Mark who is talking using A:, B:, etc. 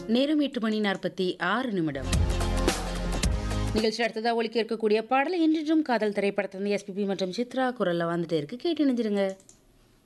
A: நேரம் 8:46. நிகழ்ச்சி அடுத்ததாக ஒலிக்க இருக்கக்கூடிய பாடலை என்றும் காதல் திரைப்படத்திலிருந்து எஸ்பிபி மற்றும் சித்ரா குரல்ல வந்துட்டே இருக்கு. கேட்டு இணைஞ்சிருங்க.